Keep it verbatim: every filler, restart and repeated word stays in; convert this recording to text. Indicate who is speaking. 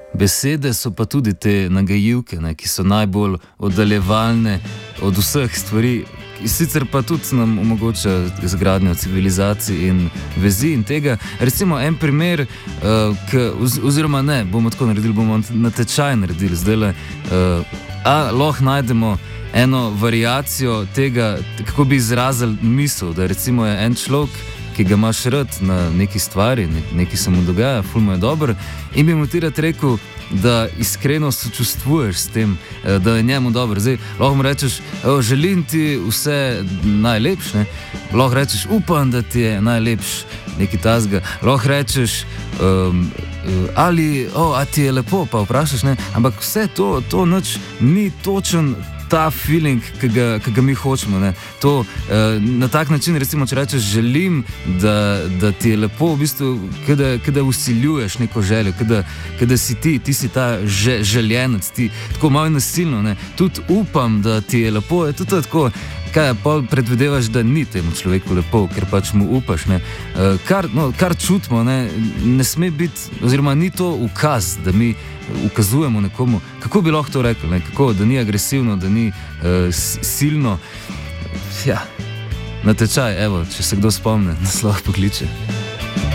Speaker 1: Besede so pa tudi te nagajivke, ne, ki so najbolj oddaljevalne od vseh stvari, sicer pa tudi nam omogoča izgradnjo civilizacij in vezi in tega. Recimo en primer, uh, k, oz, oziroma ne, bomo tako naredili, bomo natečaj naredili zdajle, uh, a lahko najdemo eno variacijo tega, kako bi izrazili misel, da recimo je en človek, ki ga imaš rad na neki stvari, nekaj se mu dogaja, ful mu je dobro, in bi mu ti rad rekel, da iskreno sočustvuješ s tem, da je njemu dobro. Zdaj, lahko mu rečeš, želim ti vse najlepš, ne? Lahko rečeš, upam, da ti je najlepš, nekaj tazga. Lahko rečeš, um, ali, o, a ti je lepo, pa vprašaš, ne? Ampak vse to, to nič ni točen ta feeling, ki ga, ki ga mi hočemo. Ne? To, eh, na tak način, recimo, če rečeš, želim, da, da ti je lepo, v bistvu, kada usiljuješ neko željo, kada, kada si ti, ti si ta že, željenec, ti tako malo nasilno, ne? Tudi upam, da ti je lepo, je tudi tako, kaj pa predvidevaš, da ni temu človeku lepo, ker pač mu upaš, ne? Eh, kar, no, kar čutimo, ne, ne sme biti, oziroma ni to ukaz, da mi ukazujemo nekomu, kako bi lahko to rekli, ne? Kako, da ni agresivno, da ni uh, silno. Ja, natečaj, evo, če se kdo spomne, nas lahko pokliče.